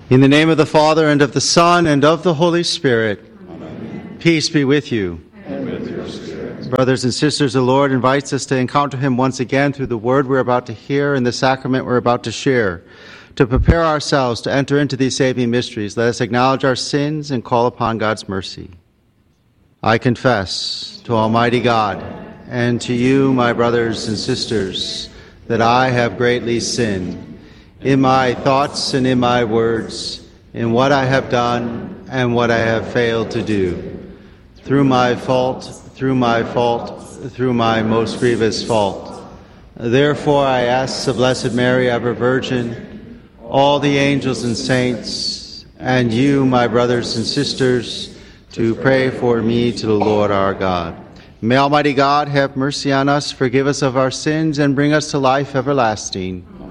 In the name of the Father, and of the Son, and of the Holy Spirit. Amen. Peace be with you. And with your spirit. Brothers and sisters, the Lord invites us to encounter him once again through the word we're about to hear and the sacrament we're about to share. To prepare ourselves to enter into these saving mysteries, let us acknowledge our sins and call upon God's mercy. I confess to Almighty God and to you, my brothers and sisters, that I have greatly sinned in my thoughts and in my words, in what I have done and what I have failed to do. Through my fault, through my most grievous fault. Therefore I ask the Blessed Mary, ever Virgin, all the angels and saints, and you, my brothers and sisters, to pray for me to the Lord our God. May Almighty God have mercy on us, forgive us of our sins, and bring us to life everlasting.